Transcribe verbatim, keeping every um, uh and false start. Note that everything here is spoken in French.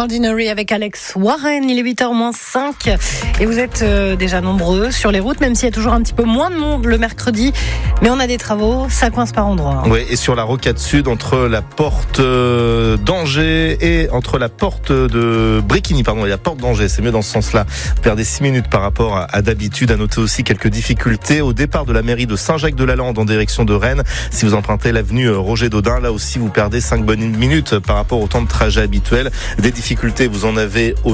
Ordinary avec Alex Warren, il est huit heures moins cinq et vous êtes euh, déjà nombreux sur les routes, même s'il y a toujours un petit peu moins de monde le mercredi, mais on a des travaux, ça coince par endroits. Oui, et sur la rocade sud, entre la porte euh, d'Angers et entre la porte de Bréquigny, pardon, et la porte d'Angers, c'est mieux dans ce sens-là. Vous perdez six minutes par rapport à, à d'habitude. À noter aussi quelques difficultés au départ de la mairie de Saint-Jacques-de-la-Lande en direction de Rennes. Si vous empruntez l'avenue Roger Daudin, là aussi vous perdez cinq bonnes minutes par rapport au temps de trajet habituel. Des difficultés, vous en avez au